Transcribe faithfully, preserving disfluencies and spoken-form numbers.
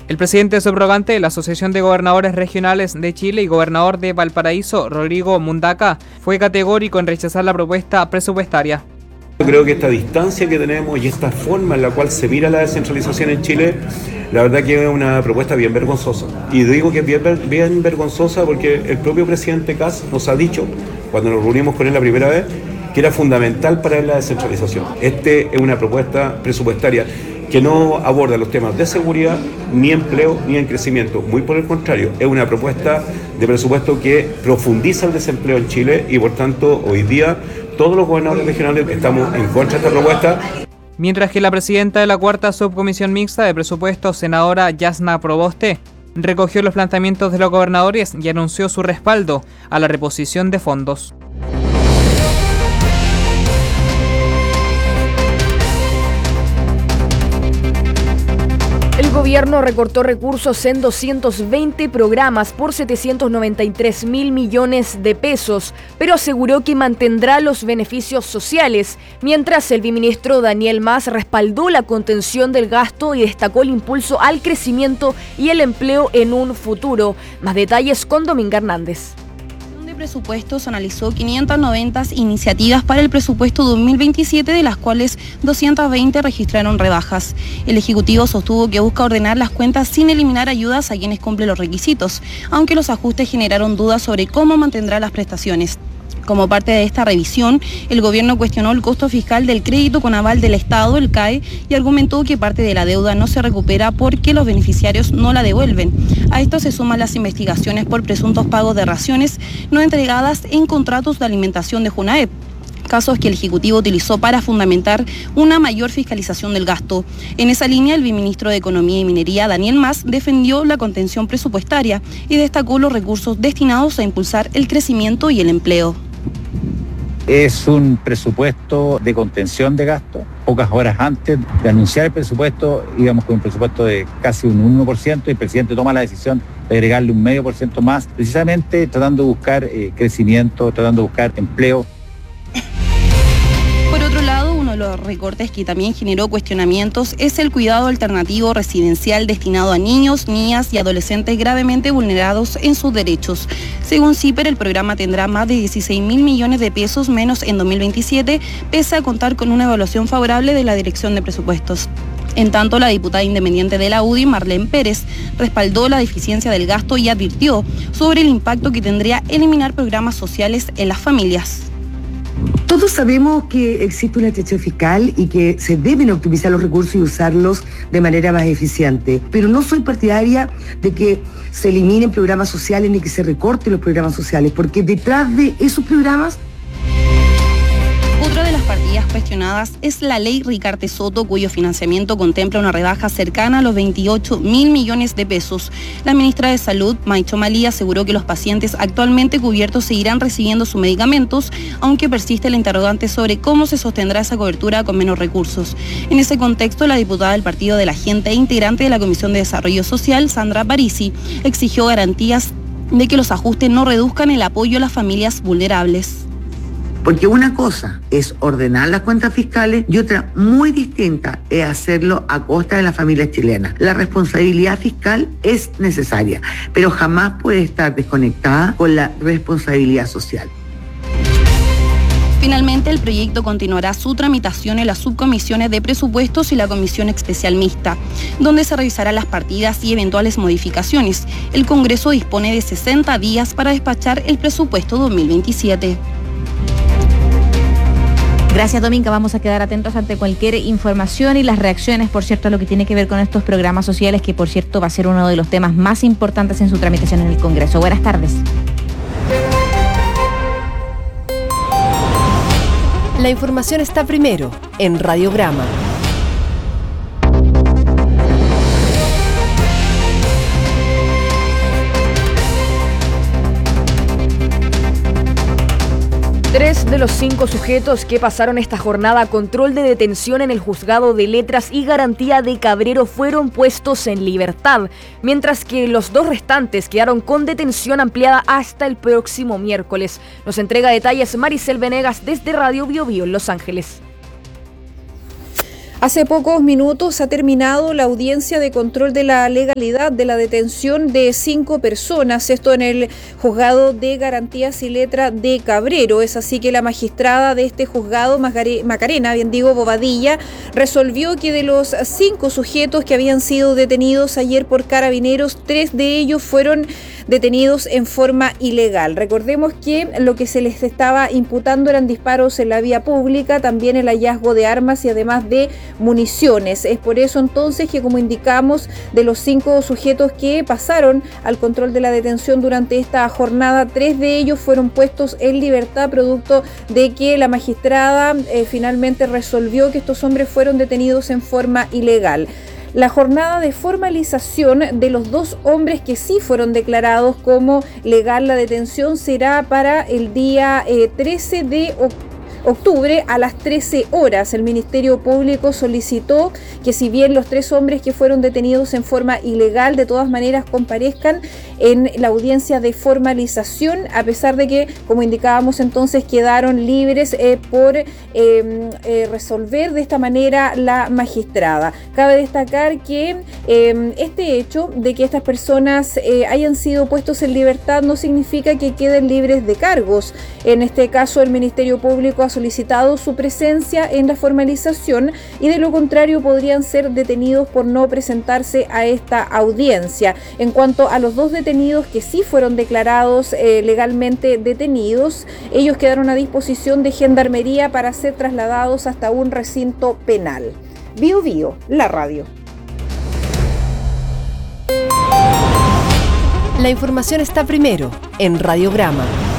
El presidente subrogante de la Asociación de Gobernadores Regionales de Chile y gobernador de Valparaíso, Rodrigo Mundaca, fue categórico en rechazar la propuesta presupuestaria. Yo creo que esta distancia que tenemos y esta forma en la cual se mira la descentralización en Chile, la verdad que es una propuesta bien vergonzosa. Y digo que es bien, bien vergonzosa porque el propio presidente Kast nos ha dicho, cuando nos reunimos con él la primera vez, que era fundamental para él la descentralización. Este es una propuesta presupuestaria que no aborda los temas de seguridad, ni empleo, ni en crecimiento. Muy por el contrario, es una propuesta de presupuesto que profundiza el desempleo en Chile y por tanto hoy día todos los gobernadores regionales estamos en contra de esta propuesta. Mientras que la presidenta de la cuarta subcomisión mixta de presupuestos, senadora Yasna Proboste, recogió los planteamientos de los gobernadores y anunció su respaldo a la reposición de fondos. El gobierno recortó recursos en doscientos veinte programas por setecientos noventa y tres mil millones de pesos, pero aseguró que mantendrá los beneficios sociales, mientras el viceministro Daniel Mas respaldó la contención del gasto y destacó el impulso al crecimiento y el empleo en un futuro. Más detalles con Dominga Hernández. Presupuestos analizó quinientas noventa iniciativas para el presupuesto dos mil veintisiete, de las cuales doscientas veinte registraron rebajas. El Ejecutivo sostuvo que busca ordenar las cuentas sin eliminar ayudas a quienes cumplen los requisitos, aunque los ajustes generaron dudas sobre cómo mantendrá las prestaciones. Como parte de esta revisión, el gobierno cuestionó el costo fiscal del crédito con aval del Estado, el C A E, y argumentó que parte de la deuda no se recupera porque los beneficiarios no la devuelven. A esto se suman las investigaciones por presuntos pagos de raciones no entregadas en contratos de alimentación de JUNAEP, casos que el Ejecutivo utilizó para fundamentar una mayor fiscalización del gasto. En esa línea, el viceministro de Economía y Minería, Daniel Mas, defendió la contención presupuestaria y destacó los recursos destinados a impulsar el crecimiento y el empleo. Es un presupuesto de contención de gasto. Pocas horas antes de anunciar el presupuesto íbamos con un presupuesto de casi un uno por ciento y el presidente toma la decisión de agregarle un medio por ciento más, precisamente tratando de buscar eh, crecimiento, tratando de buscar empleo. Por otro lado, uno de los recortes que también generó cuestionamientos es el cuidado alternativo residencial destinado a niños, niñas y adolescentes gravemente vulnerados en sus derechos. Según CIPER, el programa tendrá más de dieciséis mil millones de pesos menos en dos mil veintisiete, pese a contar con una evaluación favorable de la Dirección de Presupuestos. En tanto, la diputada independiente de la U D I, Marlene Pérez, respaldó la deficiencia del gasto y advirtió sobre el impacto que tendría eliminar programas sociales en las familias. Todos sabemos que existe una estrechez fiscal y que se deben optimizar los recursos y usarlos de manera más eficiente, pero no soy partidaria de que se eliminen programas sociales ni que se recorten los programas sociales, porque detrás de esos programas... Otra de las partidas cuestionadas es la ley Ricarte Soto, cuyo financiamiento contempla una rebaja cercana a los veintiocho mil millones de pesos. La ministra de Salud, Maicho Malí, aseguró que los pacientes actualmente cubiertos seguirán recibiendo sus medicamentos, aunque persiste la interrogante sobre cómo se sostendrá esa cobertura con menos recursos. En ese contexto, la diputada del Partido de la Gente e integrante de la Comisión de Desarrollo Social, Sandra Parisi, exigió garantías de que los ajustes no reduzcan el apoyo a las familias vulnerables. Porque una cosa es ordenar las cuentas fiscales y otra muy distinta es hacerlo a costa de las familias chilenas. La responsabilidad fiscal es necesaria, pero jamás puede estar desconectada con la responsabilidad social. Finalmente, el proyecto continuará su tramitación en las subcomisiones de presupuestos y la comisión especial mixta, donde se revisarán las partidas y eventuales modificaciones. El Congreso dispone de sesenta días para despachar el presupuesto dos mil veintisiete. Gracias, Dominga. Vamos a quedar atentos ante cualquier información y las reacciones, por cierto, a lo que tiene que ver con estos programas sociales, que por cierto va a ser uno de los temas más importantes en su tramitación en el Congreso. Buenas tardes. La información está primero en Radiograma. Tres de los cinco sujetos que pasaron esta jornada a control de detención en el Juzgado de Letras y Garantía de Cabrero fueron puestos en libertad, mientras que los dos restantes quedaron con detención ampliada hasta el próximo miércoles. Nos entrega detalles Maricel Venegas desde Radio Bio Bio en Los Ángeles. Hace pocos minutos ha terminado la audiencia de control de la legalidad de la detención de cinco personas, esto en el juzgado de garantías y letra de Cabrero. Es así que la magistrada de este juzgado, Macarena, bien digo, Bobadilla, resolvió que de los cinco sujetos que habían sido detenidos ayer por carabineros, tres de ellos fueron detenidos en forma ilegal. Recordemos que lo que se les estaba imputando eran disparos en la vía pública, también el hallazgo de armas y además de municiones. Es por eso entonces que, como indicamos, de los cinco sujetos que pasaron al control de la detención durante esta jornada, tres de ellos fueron puestos en libertad producto de que la magistrada eh, finalmente resolvió que estos hombres fueron detenidos en forma ilegal. La jornada de formalización de los dos hombres que sí fueron declarados como legal la detención será para el día eh, trece de octubre a las trece horas. El Ministerio Público solicitó que, si bien los tres hombres que fueron detenidos en forma ilegal de todas maneras comparezcan en la audiencia de formalización, a pesar de que, como indicábamos entonces, quedaron libres eh, por eh, eh, resolver de esta manera la magistrada. Cabe destacar que eh, este hecho de que estas personas eh, hayan sido puestos en libertad no significa que queden libres de cargos. En este caso, el Ministerio Público ha solicitado su presencia en la formalización y, de lo contrario, podrían ser detenidos por no presentarse a esta audiencia. En cuanto a los dos detenidos que sí fueron declarados eh, legalmente detenidos, ellos quedaron a disposición de Gendarmería para ser trasladados hasta un recinto penal. Bio Bio, la radio. La información está primero en Radiograma.